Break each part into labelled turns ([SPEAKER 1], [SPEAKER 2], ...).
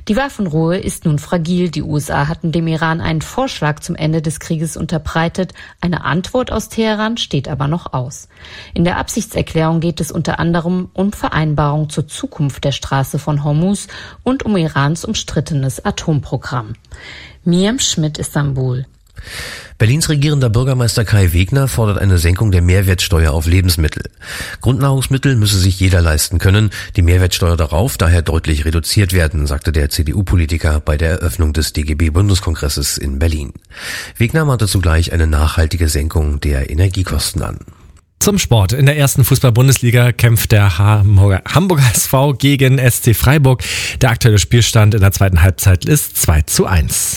[SPEAKER 1] Die Waffenruhe ist nun fragil. Die USA hatten dem Iran einen Vorschlag zum Ende des Krieges unterbreitet. Eine Antwort aus Teheran steht aber noch aus. In der Absichtserklärung geht es unter anderem um Vereinbarungen zur Zukunft der Straße von Hormuz und um Irans umstrittenes Atomprogramm. Miriam Schmidt, Istanbul.
[SPEAKER 2] Berlins regierender Bürgermeister Kai Wegner fordert eine Senkung der Mehrwertsteuer auf Lebensmittel. Grundnahrungsmittel müsse sich jeder leisten können, die Mehrwertsteuer darauf daher deutlich reduziert werden, sagte der CDU-Politiker bei der Eröffnung des DGB-Bundeskongresses in Berlin. Wegner mahnte zugleich eine nachhaltige Senkung der Energiekosten an.
[SPEAKER 3] Zum Sport. In der ersten Fußball-Bundesliga kämpft der Hamburger SV gegen SC Freiburg. Der aktuelle Spielstand in der zweiten Halbzeit ist 2:1.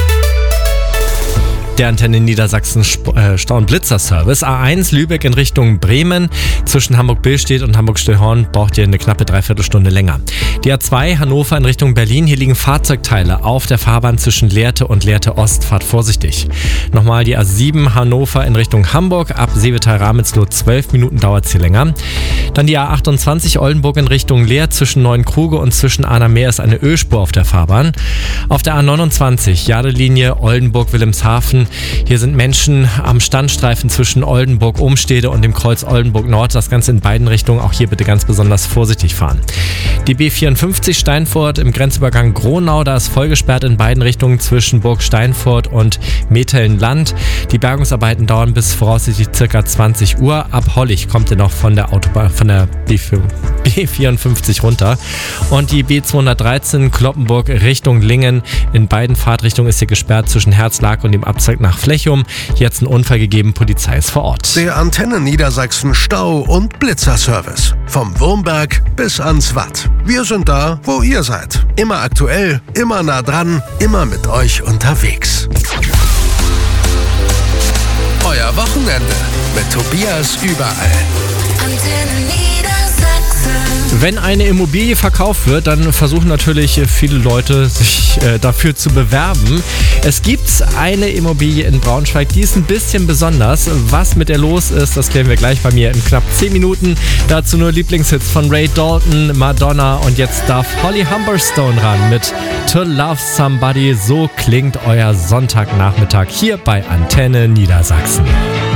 [SPEAKER 3] Der Antenne Niedersachsen Stau-und-Blitzer-Service. A1 Lübeck in Richtung Bremen. Zwischen Hamburg-Billstedt und Hamburg-Stillhorn braucht ihr eine knappe Dreiviertelstunde länger. Die A2 Hannover in Richtung Berlin. Hier liegen Fahrzeugteile auf der Fahrbahn zwischen Lehrte und Lehrte Ost. Fahrt vorsichtig. Nochmal die A7 Hannover in Richtung Hamburg. Ab Seevetal-Ramelsloh 12 Minuten dauert es hier länger. Dann die A28 Oldenburg in Richtung Leer. Zwischen Neuenkruge und zwischen Arnhem ist eine Ölspur auf der Fahrbahn. Auf der A29 Jadelinie Oldenburg-Wilhelmshaven. Hier sind Menschen am Standstreifen zwischen Oldenburg-Umstede und dem Kreuz Oldenburg-Nord. Das Ganze in beiden Richtungen. Auch hier bitte ganz besonders vorsichtig fahren. Die B54 Steinfurt im Grenzübergang Gronau. Da ist vollgesperrt in beiden Richtungen zwischen Burg Steinfurt und Methelnland. Die Bergungsarbeiten dauern bis voraussichtlich ca. 20 Uhr. Ab Hollig kommt ihr noch von der Autobahn, von der B54 runter. Und die B213 Kloppenburg Richtung Lingen. In beiden Fahrtrichtungen ist hier gesperrt zwischen Herzlag und dem Abzweig nach Flechum. Jetzt ein Unfall gegeben, Polizei ist vor Ort.
[SPEAKER 4] Der Antenne Niedersachsen Stau- und Blitzerservice. Vom Wurmberg bis ans Watt. Wir sind da, wo ihr seid. Immer aktuell, immer nah dran, immer mit euch unterwegs. Euer Wochenende mit Tobias überall.
[SPEAKER 5] Antenne Niedersachsen.
[SPEAKER 3] Wenn eine Immobilie verkauft wird, dann versuchen natürlich viele Leute, sich dafür zu bewerben. Es gibt eine Immobilie in Braunschweig, die ist ein bisschen besonders. Was mit der los ist, das klären wir gleich bei mir in knapp 10 Minuten. Dazu nur Lieblingshits von Ray Dalton, Madonna und jetzt darf Holly Humberstone ran mit To Love Somebody. So klingt euer Sonntagnachmittag hier bei Antenne Niedersachsen.